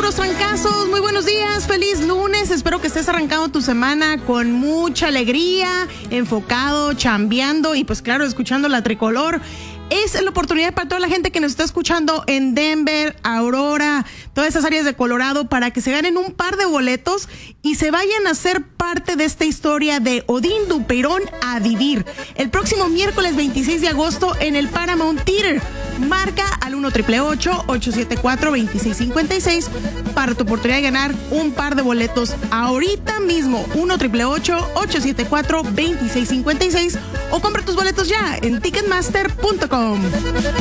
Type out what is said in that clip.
puros trancazos. Muy buenos días, feliz lunes. Espero que estés arrancando tu semana con mucha alegría, enfocado, chambeando y pues claro, escuchando la tricolor. Es la oportunidad para toda la gente que nos está escuchando en Denver, Aurora, todas esas áreas de Colorado, para que se ganen un par de boletos y se vayan a ser parte de esta historia de Odín Dupeirón a vivir. El próximo miércoles 26 de agosto en el Paramount Theater. Marca al 1-888-874-2656 para tu oportunidad de ganar un par de boletos ahorita mismo. 1-888-874-2656 o compra tus boletos ya en ticketmaster.com.